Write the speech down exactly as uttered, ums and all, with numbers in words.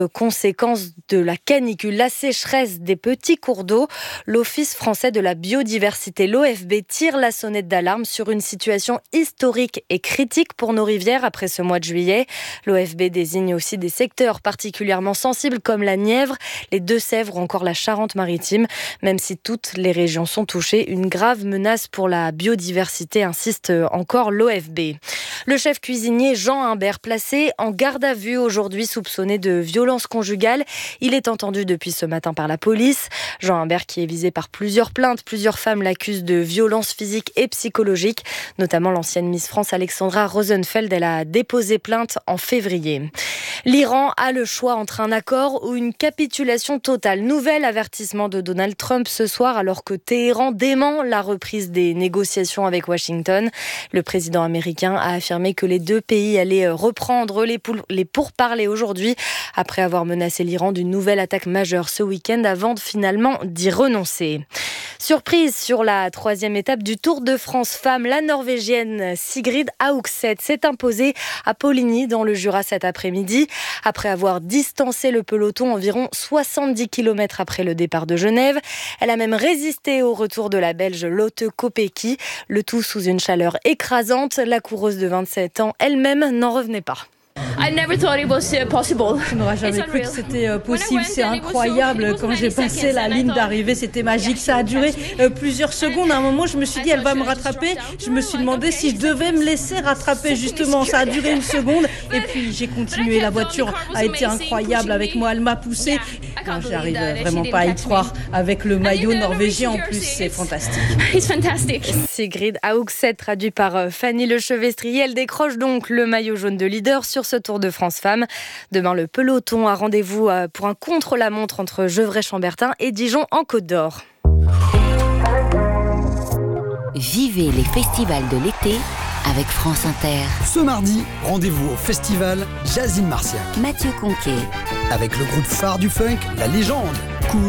Conséquence de la canicule, la sécheresse des petits cours d'eau, l'Office français de la biodiversité, l'O F B, tire la sonnette d'alarme sur une situation historique et critique pour nos rivières après ce mois de juillet. L'O F B désigne aussi des secteurs particulièrement sensibles comme la Nièvre, les Deux-Sèvres ou encore la Charente-Maritime. Même si toutes les régions sont touchées, une grave menace pour la biodiversité, insiste encore l'O F B. Le chef cuisinier Jean Imbert, placé en garde à vue aujourd'hui, soupçonné de violence conjugale. Il est entendu depuis ce matin par la police. Jean Imbert, qui est visé par plusieurs plaintes, plusieurs femmes l'accusent de violences physiques et psychologiques, notamment l'ancienne Miss France Alexandra Rosenfeld. Elle a déposé plainte en février. L'Iran a le choix entre un accord ou une capitulation totale. Nouvel avertissement de Donald Trump ce soir, alors que Téhéran dément la reprise des négociations avec Washington. Le président américain a affirmé que les deux pays allaient reprendre les, pour- les pourparlers aujourd'hui, après avoir menacé l'Iran d'une nouvelle attaque majeure ce week-end avant de finalement d'y renoncer. Surprise sur la troisième étape du Tour de France Femmes, la Norvégienne Sigrid Haugset s'est imposée à Poligny dans le Jura cet après-midi. Après avoir distancé le peloton environ soixante-dix kilomètres après le départ de Genève, elle a même résisté au retour de la Belge Lotte Kopecky, le tout sous une chaleur écrasante. La coureuse de vingt-sept ans elle-même n'en revenait pas. I never thought it was uh, possible. Je n'aurais jamais cru que c'était euh, possible, c'est incroyable. Quand j'ai passé la ligne d'arrivée, c'était magique. Ça a duré euh, plusieurs secondes. À un moment, je me suis dit, elle va me rattraper. Je me suis demandé si je devais me laisser rattraper, justement. Ça a duré une seconde. Et puis, j'ai continué. La voiture a été incroyable avec moi. Elle m'a poussée. Non, j'arrive vraiment pas à y croire. Avec le maillot norvégien, en plus, c'est fantastique. It's fantastic. Sigrid Haugset, traduit par Fanny Lechevestrier. Elle décroche donc le maillot jaune de leader sur ce Tour de France Femmes. Demain, le peloton a rendez-vous pour un contre-la-montre entre Gevrey-Chambertin et Dijon en Côte d'Or. Vivez les festivals de l'été avec France Inter. Ce mardi, rendez-vous au festival Jazz in Marciac Mathieu Conquet. avec le groupe phare du funk, La Légende.